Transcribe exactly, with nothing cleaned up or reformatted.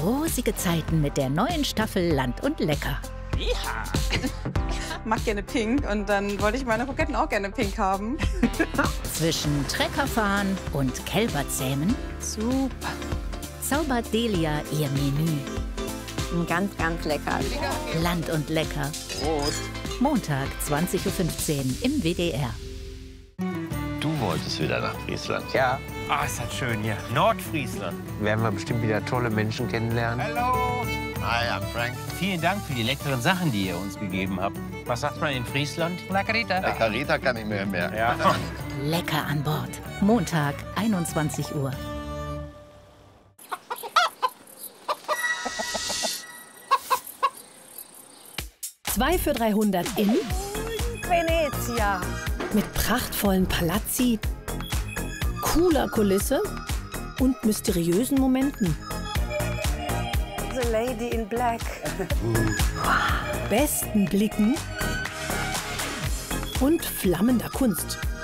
rosige Zeiten mit der neuen Staffel Land und Lecker. Ja. Ich mag gerne pink und dann wollte ich meine Kroketten auch gerne pink haben. Zwischen Treckerfahren und Kälberzähmen Super. zaubert Delia ihr Menü. Ganz, ganz lecker. Land und Lecker. Prost. Montag, zwanzig Uhr fünfzehn im W D R. Du wolltest wieder nach Friesland. Ja, Ah, ist das schön hier. Nordfriesland. werden wir bestimmt wieder tolle Menschen kennenlernen. Hallo. Hi, I'm Frank. Vielen Dank für die leckeren Sachen, die ihr uns gegeben habt. Was sagt man in Friesland? La Carita. Der Carita kann ich mir mehr. Ja. Lecker an Bord. Montag, einundzwanzig Uhr. Zwei für dreihundert in Venezia. mit prachtvollen Palazzi, cooler Kulisse und mysteriösen Momenten. The Lady in Black. Besten Blicken und flammender Kunst.